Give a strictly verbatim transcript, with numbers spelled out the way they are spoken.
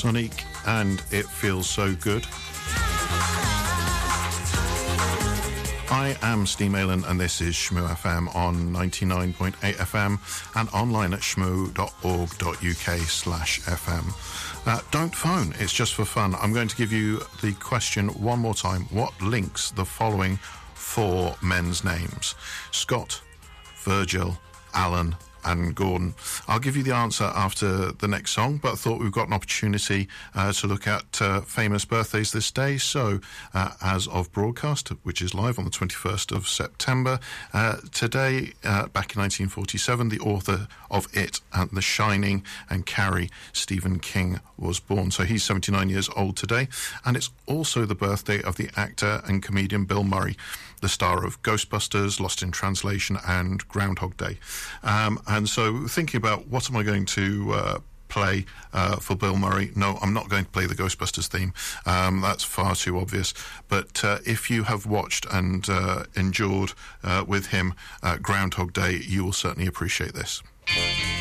Sonic, and It Feels So Good. I am Steve Malin, and this is Shmoo F M on ninety-nine point eight F M and online at shmoo dot org dot U K slash F M. Uh, don't phone, it's just for fun. I'm going to give you the question one more time. What links the following four men's names? Scott, Virgil, Alan, and Gordon. I'll give you the answer after the next song, but I thought we've got an opportunity uh, to look at uh, famous birthdays this day. So, uh, as of broadcast, which is live on the twenty-first of September, uh, today, uh, back in nineteen forty-seven, the author of It and The Shining and Carrie, Stephen King, was born. So he's seventy-nine years old today, and it's also the birthday of the actor and comedian Bill Murray, the star of Ghostbusters, Lost in Translation, and Groundhog Day. Um, and so thinking about what am I going to uh, play uh, for Bill Murray? No, I'm not going to play the Ghostbusters theme. Um, that's far too obvious. But uh, if you have watched and uh, endured uh, with him uh, Groundhog Day, you will certainly appreciate this.